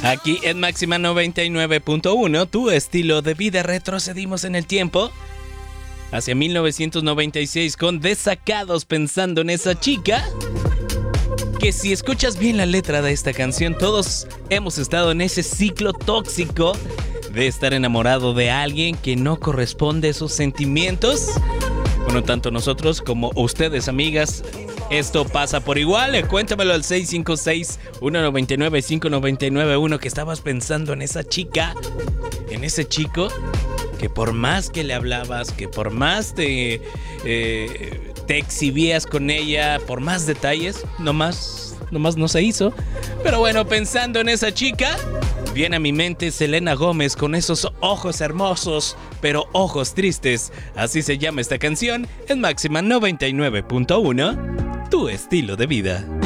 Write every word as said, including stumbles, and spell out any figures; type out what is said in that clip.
Aquí en Máxima noventa y nueve punto uno, tu estilo de vida. Retrocedimos en el tiempo hacia mil novecientos noventa y seis con Desacados, pensando en esa chica. Que si escuchas bien la letra de esta canción, todos hemos estado en ese ciclo tóxico de estar enamorado de alguien que no corresponde a sus sentimientos. Bueno, tanto nosotros como ustedes, amigas, esto pasa por igual. Cuéntamelo al seis cinco seis, uno nueve nueve, cinco nueve nueve uno que estabas pensando en esa chica, en ese chico, que por más que le hablabas, que por más te, eh, te exhibías con ella, por más detalles, nomás, nomás no se hizo. Pero bueno, pensando en esa chica, viene a mi mente Selena Gómez con esos ojos hermosos, pero ojos tristes. Así se llama esta canción en Máxima noventa y nueve punto uno, tu estilo de vida.